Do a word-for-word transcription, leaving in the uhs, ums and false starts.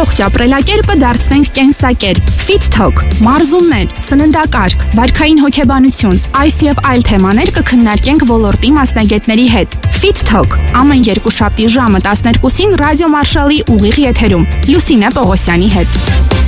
Առողջ ապրելակերպը դարձնենք կենսակերպ։ Fit Talk, մարզումներ, սննդակարգ, վարքային հոգեբանություն, այս եւ այլ թեմաներ կքննարկենք ոլորտի մասնագետների հետ։ Fit Talk ամեն երկուշաբթի ժամը տասներկուսին ռադիո Մարշալի ուղիղ եթերում Լուսինե Պողոսյանի հետ։